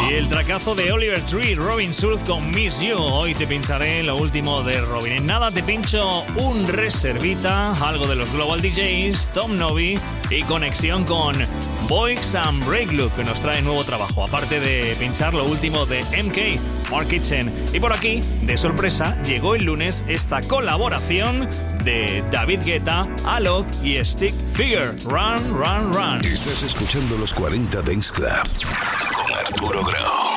Y el tracazo de Oliver Tree, Robin Schulz con Miss You. Hoy te pincharé lo último de Robin. En nada te pincho un reservita, algo de los Global DJs, Tom Novi y conexión con Boyx and Breakloop, que nos trae nuevo trabajo. Aparte de pinchar lo último de MK, Mark Kitchen. Y por aquí, de sorpresa, llegó el lunes esta colaboración de David Guetta, Alok y Stick Figure. Run, run, run. Estás escuchando los 40 Dance Club con Arturo Grau.